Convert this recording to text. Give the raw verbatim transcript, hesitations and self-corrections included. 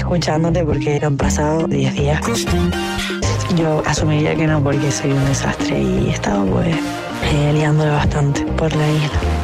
escuchándote porque han pasado diez días. Yo asumiría que no porque soy un desastre y he estado pues eh, liándola bastante por la isla.